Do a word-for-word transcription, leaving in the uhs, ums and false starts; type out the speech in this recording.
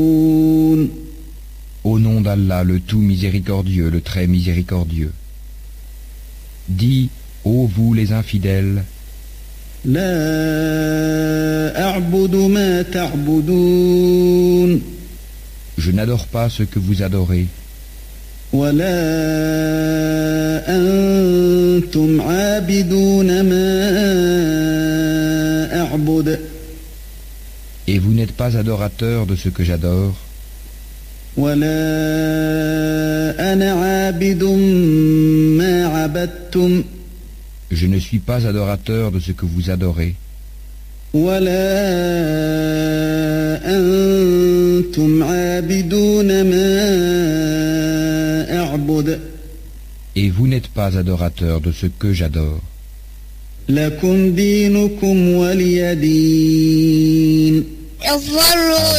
Au nom d'Allah, le tout miséricordieux, le très miséricordieux. Dis, ô vous les infidèles, لا أعبد ما تعبدون je n'adore pas ce que vous adorez, ولا أنتم عابدون ما أعبد et vous n'êtes pas adorateurs de ce que j'adore, ولا أنا عابد ما عبدتم je ne suis pas adorateur de ce que vous adorez, ولا أنتم عابدون ما أعبد et vous n'êtes pas adorateurs de ce que j'adore. لكم دينكم ولي دين.